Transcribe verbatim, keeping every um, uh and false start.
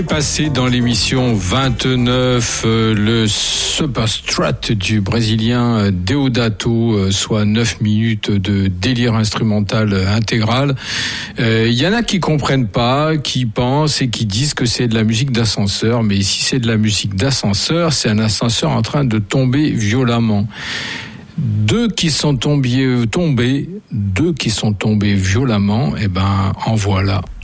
Passé dans l'émission vingt-neuf, euh, le Superstrat du Brésilien Deodato, soit neuf minutes de délire instrumental intégral. Il euh, y en a qui comprennent pas, qui pensent et qui disent que c'est de la musique d'ascenseur, mais si c'est de la musique d'ascenseur, c'est un ascenseur en train de tomber violemment. Deux qui sont tombés, tombés, deux qui sont tombés violemment, et ben en voilà.